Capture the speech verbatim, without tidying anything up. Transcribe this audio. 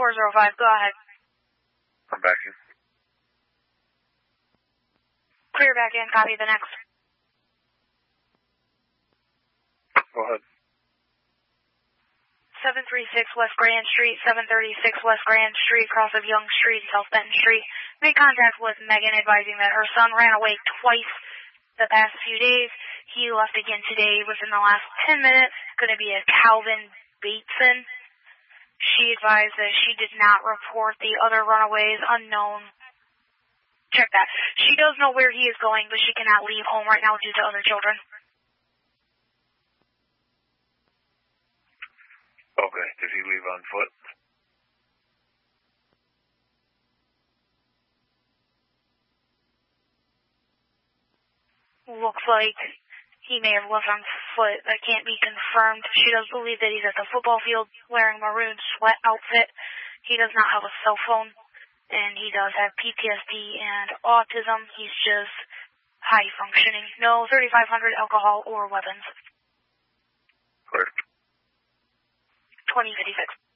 four zero five, go ahead. I'm back in. Clear back in, copy the next. Go ahead. seven thirty-six West Grand Street, seven thirty-six West Grand Street, cross of Young Street, South Benton Street. Made contact with Megan advising that her son ran away twice the past few days. He left again today within the last ten minutes. Going to be a Calvin Bateson. She advised that she did not report the other runaways, unknown. Check that. She does know where he is going, but she cannot leave home right now due to other children. Okay. Did he leave on foot? Looks like he may have left on foot. That can't be confirmed. She does believe that he's at the football field wearing maroon sweat outfit. He does not have a cell phone, and he does have P T S D and autism. He's just high functioning. No thirty-five hundred alcohol or weapons. Correct. twenty fifty-six.